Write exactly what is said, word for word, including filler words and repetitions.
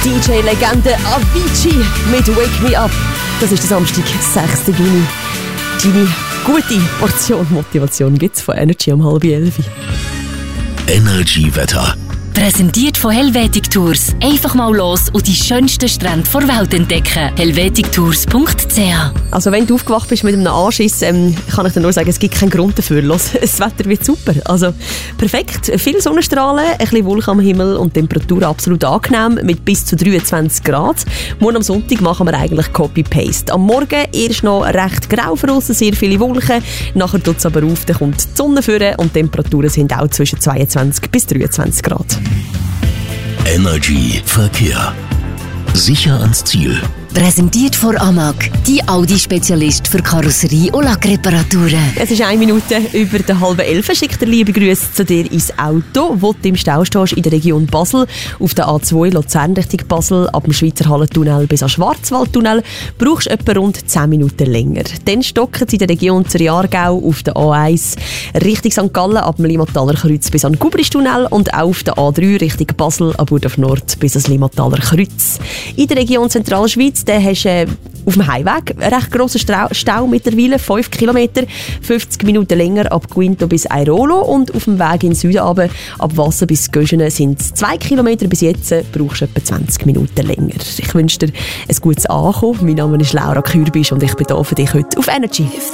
D J-Legende Avicii mit Wake Me Up. Das ist der Samstag, sechster Juni. Deine gute Portion Motivation gibt's von Energy um halb elf. Energy-Wetter. Präsentiert von Helvetic Tours. Einfach mal los und die schönsten Strände der Welt entdecken. helvetic tours punkt c h. Also wenn du aufgewacht bist mit einem Anschiss, ähm, kann ich dir nur sagen, es gibt keinen Grund dafür. Los, das Wetter wird super. Also perfekt. Viele Sonnenstrahlen, ein bisschen Wolken am Himmel und Temperatur absolut angenehm mit bis zu dreiundzwanzig Grad. Morgen am Sonntag machen wir eigentlich Copy-Paste. Am Morgen erst noch recht grau draussen, sehr viele Wolken. Nachher tut es aber auf, dann kommt die Sonne vor und die Temperaturen sind auch zwischen zweiundzwanzig bis dreiundzwanzig Grad. Energy Verkehr. Sicher ans Ziel. Präsentiert von Amag, die Audi-Spezialist für Karosserie- und Lackreparaturen. Es ist eine Minute über der halben elf. Schickt dir liebe Grüße zu dir ins Auto, wo du im Stau stehst in der Region Basel. Auf der A zwei Luzern Richtung Basel, ab dem Schweizer Hallentunnel bis am Schwarzwaldtunnel, brauchst du etwa rund zehn Minuten länger. Dann stocken sie in der Region Zürich-Aargau auf der A eins Richtung Sankt Gallen, ab dem Limmataler Kreuz bis an den Gubristunnel und auch auf der A drei Richtung Basel, ab Burdorf Nord bis ans Limmataler Kreuz. In der Region Zentralschweiz dann hast du äh, auf dem Highweg einen recht grossen Stau, Stau mittlerweile, fünf Kilometer, fünfzig Minuten länger ab Guinto bis Airolo und auf dem Weg in den Süden runter, ab Wasser bis Göschenen sind es zwei Kilometer bis jetzt, brauchst du etwa zwanzig Minuten länger. Ich wünsche dir ein gutes Ankommen. Mein Name ist Laura Kürbisch und ich bin hier für dich heute auf Energy.